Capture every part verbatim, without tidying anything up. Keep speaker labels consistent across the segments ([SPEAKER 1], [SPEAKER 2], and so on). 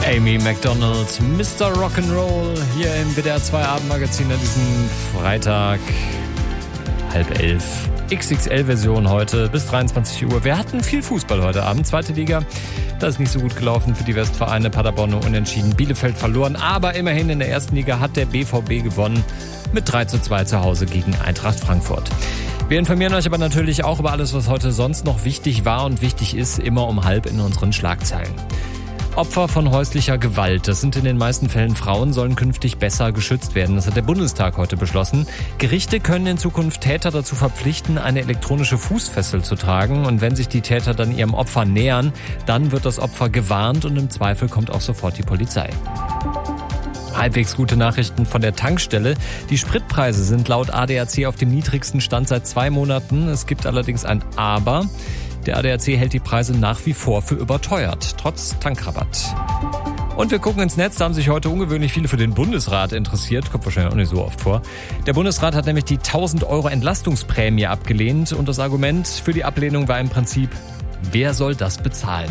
[SPEAKER 1] Amy Macdonald, Mister Rock'n'Roll, hier im W D R zwei Abendmagazin an diesem Freitag, halb elf. X X L-Version heute bis dreiundzwanzig Uhr. Wir hatten viel Fußball heute Abend, zweite Liga. Das ist nicht so gut gelaufen für die Westvereine. Paderborn nur unentschieden, Bielefeld verloren. Aber immerhin in der ersten Liga hat der B V B gewonnen mit drei zu zwei zu Hause gegen Eintracht Frankfurt. Wir informieren euch aber natürlich auch über alles, was heute sonst noch wichtig war und wichtig ist, immer um halb in unseren Schlagzeilen. Opfer von häuslicher Gewalt, das sind in den meisten Fällen Frauen, sollen künftig besser geschützt werden. Das hat der Bundestag heute beschlossen. Gerichte können in Zukunft Täter dazu verpflichten, eine elektronische Fußfessel zu tragen. Und wenn sich die Täter dann ihrem Opfer nähern, dann wird das Opfer gewarnt und im Zweifel kommt auch sofort die Polizei. Halbwegs gute Nachrichten von der Tankstelle. Die Spritpreise sind laut A D A C auf dem niedrigsten Stand seit zwei Monaten. Es gibt allerdings ein Aber. Der A D A C hält die Preise nach wie vor für überteuert, trotz Tankrabatt. Und wir gucken ins Netz, da haben sich heute ungewöhnlich viele für den Bundesrat interessiert. Kommt wahrscheinlich auch nicht so oft vor. Der Bundesrat hat nämlich die tausend Euro Entlastungsprämie abgelehnt. Und das Argument für die Ablehnung war im Prinzip, wer soll das bezahlen?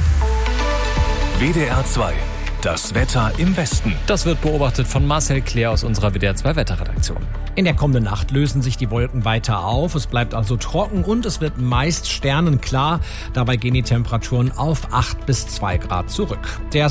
[SPEAKER 2] W D R zwei. Das Wetter im Westen.
[SPEAKER 1] Das wird beobachtet von Marcel Claire aus unserer W D R zwei Wetterredaktion.
[SPEAKER 3] In der kommenden Nacht lösen sich die Wolken weiter auf. Es bleibt also trocken und es wird meist sternenklar. Dabei gehen die Temperaturen auf acht bis zwei Grad zurück. Der